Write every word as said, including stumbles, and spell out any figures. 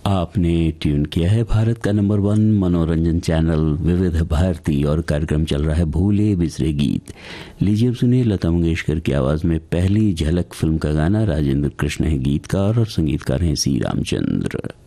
आपने ट्यून किया है भारत का नंबर वन मनोरंजन चैनल विविध भारती और कार्यक्रम चल रहा है भूले बिसरे गीत। लीजिए अब सुनिए लता मंगेशकर की आवाज में पहली झलक फिल्म का गाना। राजेंद्र कृष्ण है गीतकार और संगीतकार हैं सी रामचंद्र।